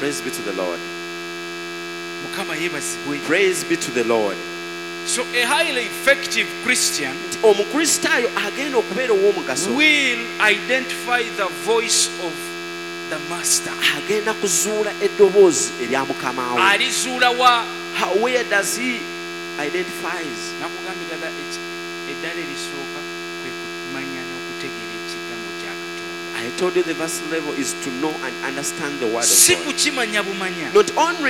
Praise be to the Lord. Mukama yebazibwe. Praise be to the Lord. So a highly effective Christian Omukristaayo agenda okubeera ow'omugaso will identify the voice of the master. agenda kuzuula eddoboozi erya mukama we. Alizuula wa? Where does he identifies? Nakugambye ddala eddala erisooka kwe kumanya n'okutegeera ekigambo kya Katonda. I told you the verse level is to know and understand the word of Si God. kukimanya bumanya. Not only